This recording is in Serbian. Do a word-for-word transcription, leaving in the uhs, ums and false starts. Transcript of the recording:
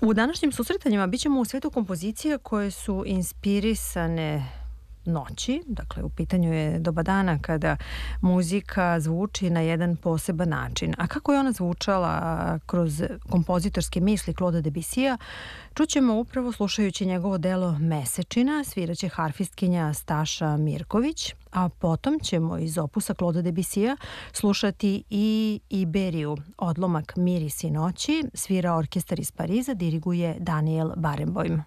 U današnjim susretanjima bit ćemo u svetu kompozicija koje su inspirisane noći, dakle u pitanju je doba dana kada muzika zvuči na jedan poseban način. A kako je ona zvučala kroz kompozitorske misli Claude'a Debussija, čućemo upravo slušajući njegovo delo Mesečina, sviraće harfistkinja Staša Mirković, a potom ćemo iz opusa Claude'a Debussija slušati i Iberiju, odlomak Mirisi noći, svira orkestar iz Pariza, diriguje Daniel Barenboim.